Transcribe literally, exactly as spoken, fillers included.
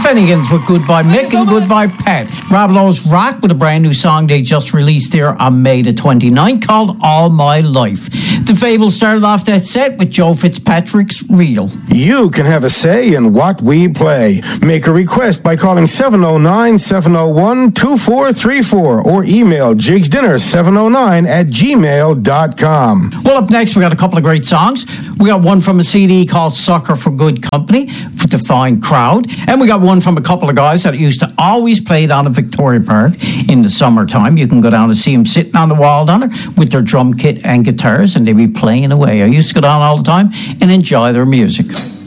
Finnegans with Goodbye Mick and Goodbye Pet. Rabbitohs Rock with a brand new song they just released there on May the twenty-ninth called All My Life. The Fable started off that set with Joe Fitzpatrick's Real. You can have a say in what we play. Make a request by calling seven oh nine, seven oh one, two four three four or email jigsdinner seven oh nine at gmail dot com. Well, up next we got a couple of great songs. We got one from a C D called Sucker for Good Company with the Fine Crowd. And we got one from a couple of guys that used to always play down at Victoria Park in the summertime. You can go down and see them sitting on the wall down there with their drum kit and guitars, and they be playing away. I used to go down all the time and enjoy their music.